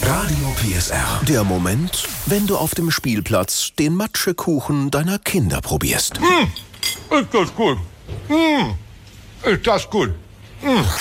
Radio PSR. Der Moment, wenn du auf dem Spielplatz den Matschekuchen deiner Kinder probierst. Ist das gut? Ist das gut?